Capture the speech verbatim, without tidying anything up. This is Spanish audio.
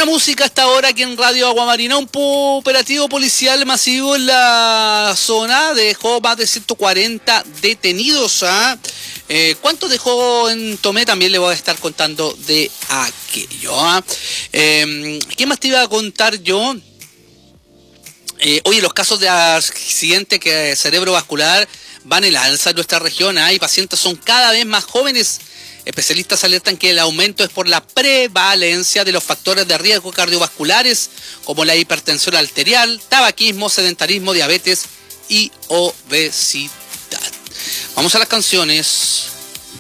Buena música hasta ahora aquí en Radio Aguamarina. Un operativo policial masivo en la zona dejó más de ciento cuarenta detenidos. ¿Ah? Eh, ¿Cuántos dejó en Tomé? También le voy a estar contando de aquello. ¿Ah? Eh, ¿Qué más te iba a contar yo? Eh, oye, los casos de accidente que cerebrovascular van en la alza en nuestra región. ¿Ah? Y pacientes son cada vez más jóvenes. Especialistas alertan que el aumento es por la prevalencia de los factores de riesgo cardiovasculares como la hipertensión arterial, tabaquismo, sedentarismo, diabetes y obesidad. Vamos a las canciones.